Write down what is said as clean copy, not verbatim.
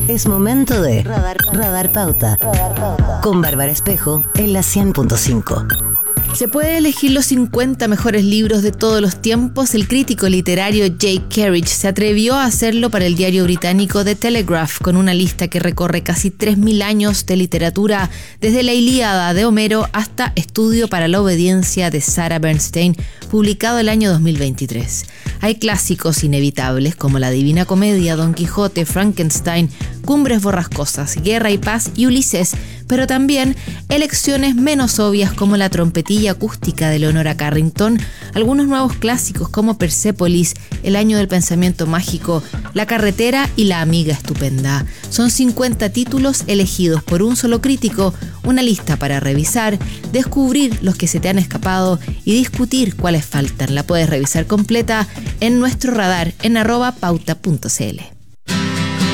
Es momento de Radar Pauta. Con Bárbara Espejo en la 100.5. ¿Se puede elegir los 50 mejores libros de todos los tiempos? El crítico literario Jake Kerridge se atrevió a hacerlo para el diario británico The Telegraph, con una lista que recorre casi 3.000 años de literatura, desde la Ilíada de Homero hasta Estudio para la obediencia de Sarah Bernstein, publicado el año 2023. Hay clásicos inevitables como La Divina Comedia, Don Quijote, Frankenstein, Cumbres Borrascosas, Guerra y Paz y Ulises, pero también elecciones menos obvias como La Trompetilla Acústica de Leonora Carrington, algunos nuevos clásicos como Persépolis, El Año del Pensamiento Mágico, La Carretera y La Amiga Estupenda. Son 50 títulos elegidos por un solo crítico, una lista para revisar, descubrir los que se te han escapado y discutir cuáles faltan. La puedes revisar completa en nuestro radar en @pauta.cl.